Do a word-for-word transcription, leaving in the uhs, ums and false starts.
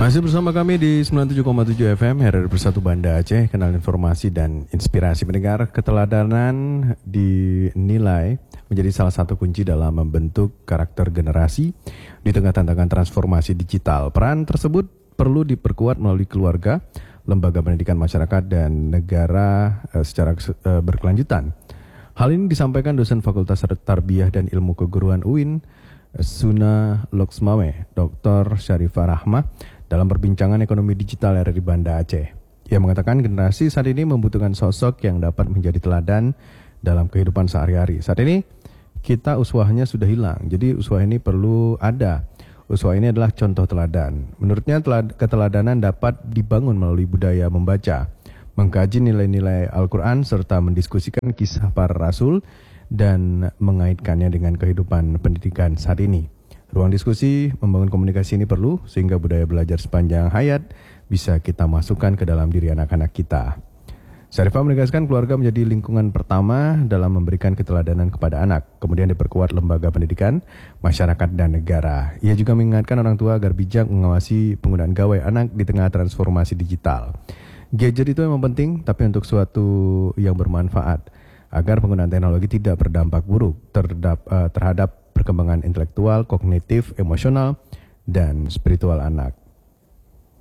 Masih bersama kami di sembilan puluh tujuh koma tujuh F M R R I Bersatu Banda Aceh. Kenal informasi dan inspirasi pendengar. Keteladanan dinilai menjadi salah satu kunci dalam membentuk karakter generasi di tengah tantangan transformasi digital. Peran tersebut perlu diperkuat melalui keluarga, lembaga pendidikan masyarakat, dan negara eh, secara eh, berkelanjutan. Hal ini disampaikan dosen Fakultas Tarbiyah dan Ilmu Keguruan U I N, Suna Loksmawe, Doktor Syarifah Rahmah, dalam perbincangan ekonomi digital R R I Banda Aceh. Ia mengatakan generasi saat ini membutuhkan sosok yang dapat menjadi teladan dalam kehidupan sehari-hari. Saat ini kita uswahnya sudah hilang, jadi uswah ini perlu ada. Uswah ini adalah contoh teladan. Menurutnya telad- keteladanan dapat dibangun melalui budaya membaca, mengkaji nilai-nilai Al-Quran, serta mendiskusikan kisah para rasul dan mengaitkannya dengan kehidupan pendidikan saat ini. Ruang diskusi membangun komunikasi ini perlu sehingga budaya belajar sepanjang hayat bisa kita masukkan ke dalam diri anak-anak kita. Syarifah menegaskan keluarga menjadi lingkungan pertama dalam memberikan keteladanan kepada anak, kemudian diperkuat lembaga pendidikan, masyarakat, dan negara. Ia juga mengingatkan orang tua agar bijak mengawasi penggunaan gawai anak di tengah transformasi digital. Gadget itu memang penting, tapi untuk suatu yang bermanfaat, agar penggunaan teknologi tidak berdampak buruk terhadap, uh, terhadap perkembangan intelektual, kognitif, emosional, dan spiritual anak.